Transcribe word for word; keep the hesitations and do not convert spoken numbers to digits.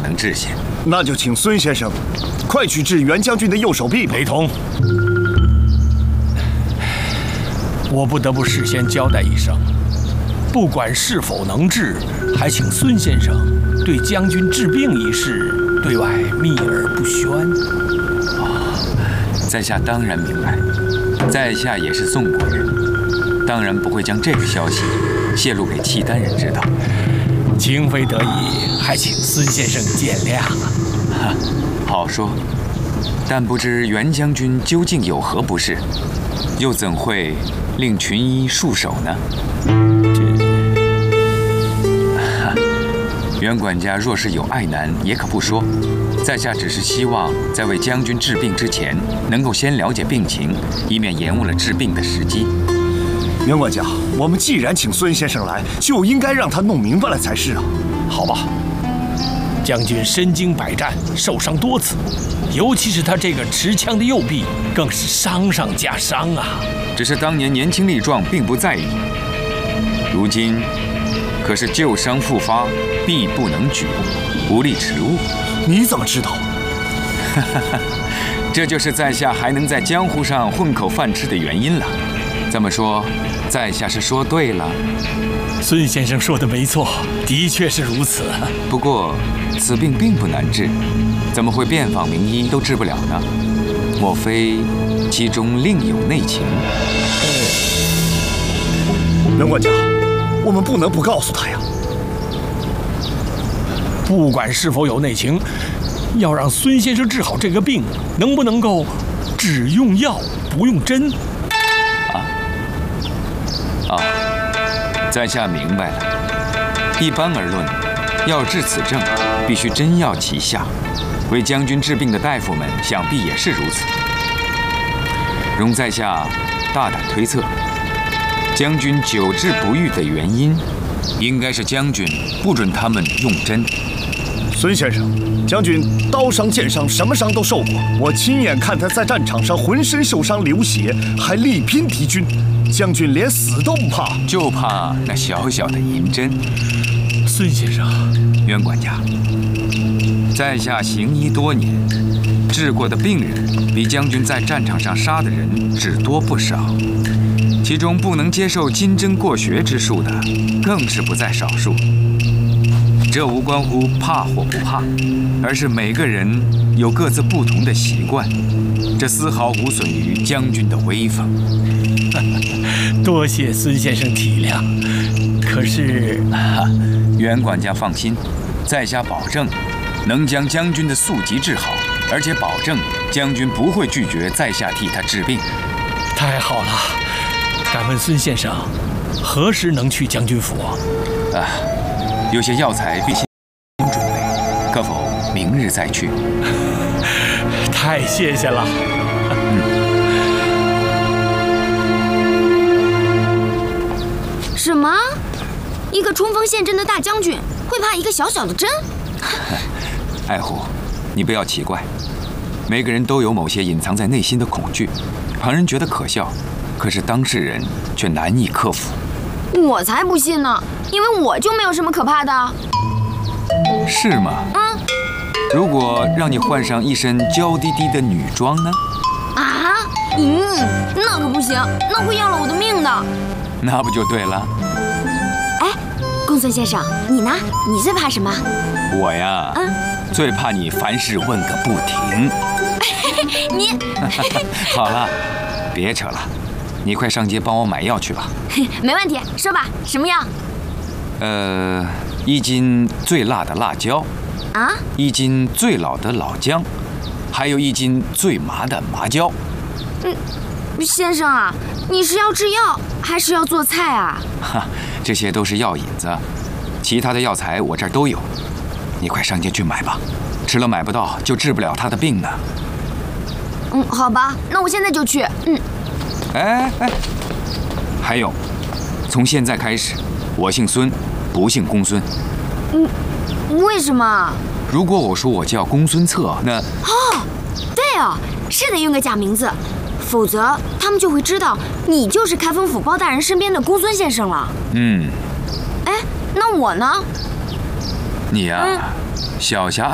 能治些。 那就请孙先生快去治袁将军的右手臂吧。 雷同，我不得不事先交代一声，不管是否能治，还请孙先生对将军治病一事对外秘而不宣。 啊，在下当然明白，在下也是宋国人，当然不会将这个消息泄露给契丹人知道。 情非得已，还请孙先生见谅啊。 哈，好说，但不知袁将军究竟有何不是，又怎会令群医束手呢？袁管家若是有爱难，也可不说。在下只是希望在为将军治病之前，能够先了解病情，以免延误了治病的时机。 袁管家，我们既然请孙先生来，就应该让他弄明白了才是啊。 好吧，将军身经百战，受伤多次，尤其是他这个持枪的右臂，更是伤上加伤啊。 只是当年年轻力壮，并不在意，如今可是旧伤复发，臂不能举，无力持物。 你怎么知道？ 这就是在下还能在江湖上混口饭吃的原因了。这么说，在下是说对了。 孙先生说的没错，的确是如此。 不过此病并不难治，怎么会遍访名医都治不了呢？莫非其中另有内情？ 袁管家，我们不能不告诉他呀。 不管是否有内情，要让孙先生治好这个病，能不能够只用药不用针？ 啊，在下明白了。一般而论，要治此症，必须针药齐下。为将军治病的大夫们，想必也是如此。容在下大胆推测，将军久治不愈的原因，应该是将军不准他们用针。 孙先生，将军刀伤剑伤，什么伤都受过。我亲眼看他在战场上浑身受伤流血，还力拼敌军。将军连死都不怕， 就怕那小小的银针。 孙先生， 袁管家，在下行医多年，治过的病人比将军在战场上杀的人只多不少，其中不能接受金针过血之术的，更是不在少数。这无关乎怕或不怕，而是每个人有各自不同的习惯，这丝毫无损于将军的威风。 多谢孙先生体谅。可是， 袁管家放心，在下保证能将将军的宿疾治好，而且保证将军不会拒绝在下替他治病。 太好了！敢问孙先生，何时能去将军府？ 啊，有些药材必须先准备，可否明日再去？ 太谢谢了。 嗯。 什么？一个冲锋陷阵的大将军会怕一个小小的针？ 爱护，你不要奇怪，每个人都有某些隐藏在内心的恐惧，旁人觉得可笑，可是当事人却难以克服。 我才不信呢，因为我就没有什么可怕的。 是吗？ 嗯。 如果让你换上一身娇滴滴的女装呢？ 啊？嗯，那可不行，那会要了我的命的。 那不就对了？ 哎，公孙先生，你呢？你最怕什么？ 我呀，嗯，最怕你凡事问个不停。 你好了，别扯了，你快上街帮我买药去吧。 没问题，说吧，什么药？ 呃，一斤最辣的辣椒， 啊， 一斤最老的老姜，还有一斤最麻的麻椒。 嗯。先生啊，你是要制药还是要做菜啊？ 哈，这些都是药引子，其他的药材我这儿都有。你快上街去买吧，吃了买不到就治不了他的病呢。 嗯，好吧，那我现在就去。嗯。 哎哎，还有，从现在开始，我姓孙，不姓公孙。 嗯，为什么？ 如果我说我叫公孙策，那…… 哦，对哦，是得用个假名字。否则，他们就会知道你就是开封府包大人身边的公孙先生了。 嗯。 哎，那我呢？ 你呀、啊，嗯、小侠